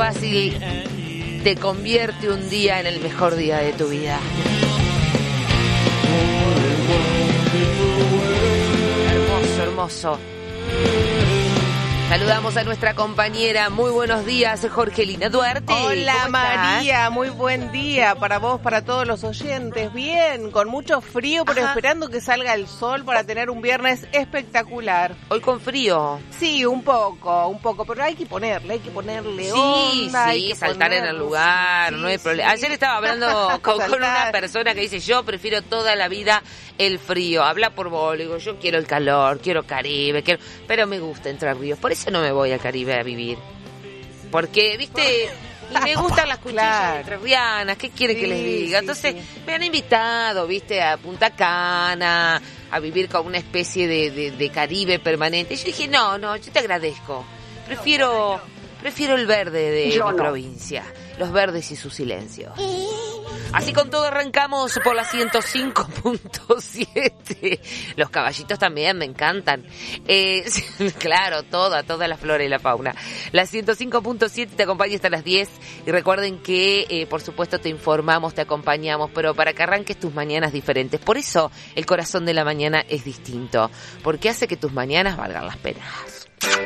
fácil te convierte un día en el mejor día de tu vida. Hermoso, hermoso. Saludamos a nuestra compañera. Muy buenos días, Jorgelina Duarte. Hola María, muy buen día para vos, para todos los oyentes. Bien, con mucho frío, pero esperando que salga el sol para tener un viernes espectacular. Hoy con frío. Sí, un poco, pero hay que ponerle onda. Sí, saltar en el lugar, no hay problema. Ayer estaba hablando con una persona que dice, yo prefiero toda la vida el frío. Habla por vos, le digo, yo quiero el calor, quiero Caribe, pero me gusta Entre Ríos. Por eso no me voy al Caribe a vivir. Porque, viste, y me gustan las cuchillas entrerrianas, ¿qué quiere que les diga? Entonces, me han invitado, viste, a Punta Cana, a vivir con una especie de Caribe permanente. Y yo dije, no, yo te agradezco. Prefiero el verde de mi provincia, los verdes y su silencio. Así con todo arrancamos por la 105.7. Los caballitos también me encantan. Claro, toda la flora y la fauna. La 105.7 te acompaña hasta las 10. Y recuerden que, por supuesto, te informamos, te acompañamos, pero para que arranques tus mañanas diferentes. Por eso el corazón de la mañana es distinto, porque hace que tus mañanas valgan las penas.